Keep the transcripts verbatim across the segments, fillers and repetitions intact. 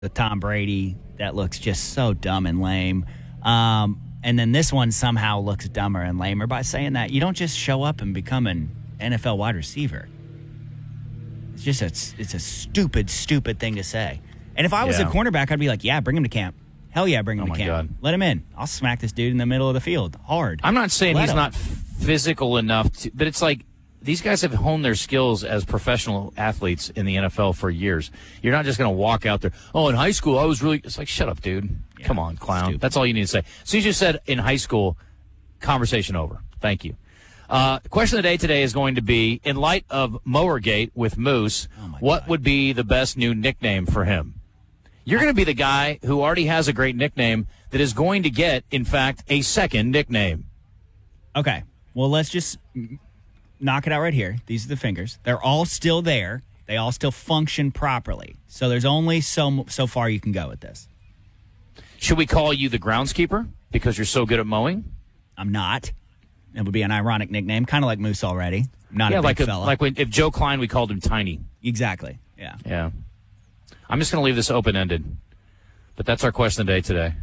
the Tom Brady that looks just so dumb and lame. Um, and then this one somehow looks dumber and lamer by saying that. You don't just show up and become an N F L wide receiver. It's just a, it's a stupid, stupid thing to say. And if I was Yeah. a cornerback, I'd be like, yeah, bring him to camp. Hell yeah, bring him Oh, to my camp. God. Let him in. I'll smack this dude in the middle of the field hard. I'm not saying Let he's him. not physical enough, to, but it's like these guys have honed their skills as professional athletes in the N F L for years. You're not just going to walk out there, oh, in high school, I was really – it's like, shut up, dude. Yeah, Come on, clown. stupid. That's all you need to say. So you just said in high school, conversation over. Thank you. Uh, question of the day today is going to be, in light of Mowergate with Moose, Oh, my what God. would be the best new nickname for him? You're going to be the guy who already has a great nickname that is going to get, in fact, a second nickname. Okay. Well, let's just knock it out right here. These are the fingers. They're all still there. They all still function properly. So there's only so so far you can go with this. Should we call you the groundskeeper because you're so good at mowing? I'm not. It would be an ironic nickname, kind of like Moose already. I'm not yeah, a big like a, fella. like when, if Joe Klein, we called him Tiny. Exactly. Yeah. Yeah. I'm just going to leave this open-ended, but that's our question of the day today.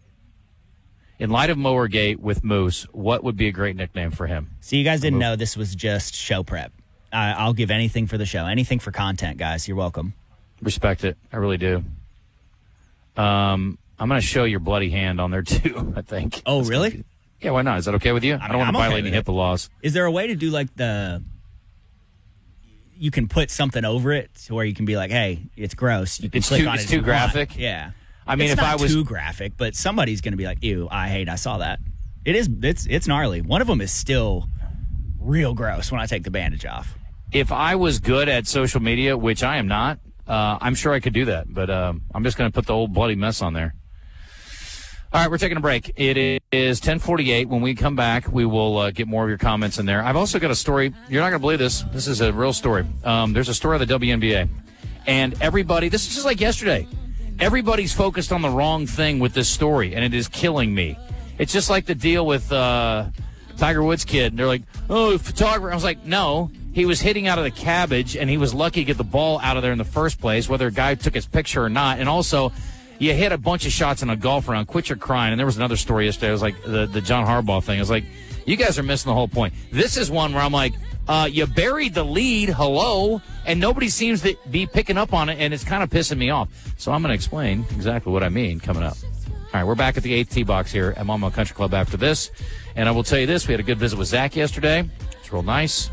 In light of Mowergate with Moose, what would be a great nickname for him? So you guys didn't know this was just show prep. I, I'll give anything for the show, anything for content, guys. You're welcome. Respect it. I really do. Um, I'm going to show your bloody hand on there, too, I think. Oh, That's really? gonna be- yeah, why not? Is that okay with you? I, mean, don't want I'm to okay violate with any it. HIPAA laws. Is there a way to do like the... You can put something over it to where you can be like, hey, it's gross. You can It's click too- on it's it if too you want. graphic? Yeah. I mean, it's if not I was too graphic, but somebody's going to be like, ew, I hate I saw that. It is, it's, it's gnarly. One of them is still real gross when I take the bandage off. if I was good at social media, which I am not, uh, I'm sure I could do that. But um, I'm just going to put the old bloody mess on there. All right, we're taking a break. It is ten forty-eight. When we come back, we will uh, get more of your comments in there. I've also got a story. You're not going to believe this. This is a real story. Um, there's a story of the W N B A. And everybody, this is just like yesterday. Everybody's focused on the wrong thing with this story, and it is killing me. It's just like the deal with uh, Tiger Woods' kid. They're like, oh, photographer. I was like, no. He was hitting out of the cabbage, and he was lucky to get the ball out of there in the first place, whether a guy took his picture or not. And also, you hit a bunch of shots in a golf round. Quit your crying. And there was another story yesterday. It was like the, the John Harbaugh thing. I was like, you guys are missing the whole point. This is one where I'm like, uh, you buried the lead, hello, and nobody seems to be picking up on it, and it's kind of pissing me off. So I'm going to explain exactly what I mean coming up. All right, we're back at the eighth tee box here at Monmouth Country Club after this. And I will tell you this, we had a good visit with Zach yesterday. It's real nice.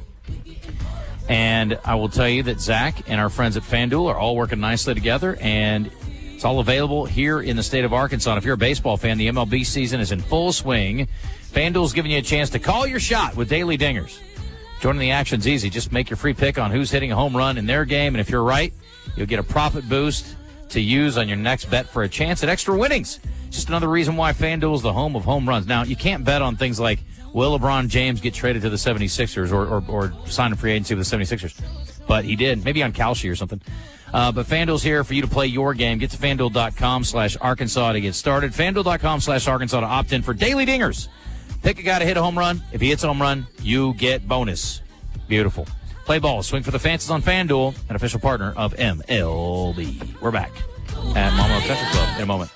And I will tell you that Zach and our friends at FanDuel are all working nicely together, and it's all available here in the state of Arkansas. And if you're a baseball fan, the M L B season is in full swing. FanDuel's giving you a chance to call your shot with daily dingers. Joining the action's easy. Just make your free pick on who's hitting a home run in their game, and if you're right, you'll get a profit boost to use on your next bet for a chance at extra winnings. Just another reason why FanDuel is the home of home runs. Now, you can't bet on things like, will LeBron James get traded to the seventy-sixers or, or, or sign a free agency with the seventy-sixers? But he did. Maybe on Kalshi or something. Uh, but FanDuel's here for you to play your game. Get to FanDuel.com slash Arkansas to get started. FanDuel.com slash Arkansas to opt in for daily dingers. Pick a guy to hit a home run. If he hits a home run, you get bonus. Beautiful. Play ball. Swing for the fences on FanDuel, an official partner of M L B. We're back at Monmouth Country Club in a moment.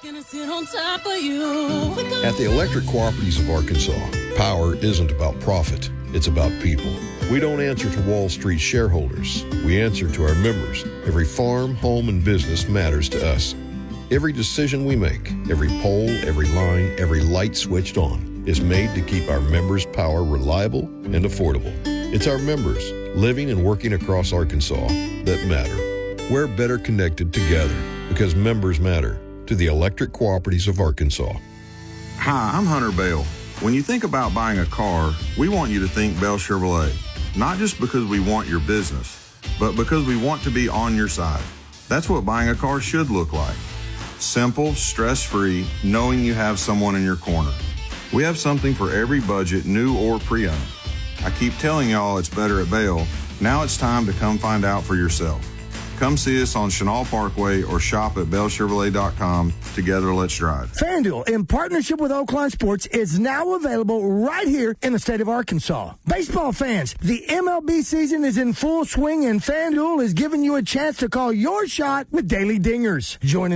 At the Electric Cooperatives of Arkansas, power isn't about profit, it's about people. We don't answer to Wall Street shareholders. We answer to our members. Every farm, home, and business matters to us. Every decision we make, every pole, every line, every light switched on is made to keep our members' power reliable and affordable. It's our members, living and working across Arkansas, that matter. We're better connected together because members matter. To the Electric Cooperatives of Arkansas. Hi, I'm Hunter Bell. When you think about buying a car, we want you to think Bell Chevrolet. Not just because we want your business, but because we want to be on your side. That's what buying a car should look like. Simple, stress-free, knowing you have someone in your corner. We have something for every budget, new or pre-owned. I keep telling y'all it's better at Bell. Now it's time to come find out for yourself. Come see us on Chenal Parkway or shop at bell chevrolet dot com. Together, let's drive. FanDuel, in partnership with Oakland Sports, is now available right here in the state of Arkansas. Baseball fans, the M L B season is in full swing, and FanDuel is giving you a chance to call your shot with daily dingers. Join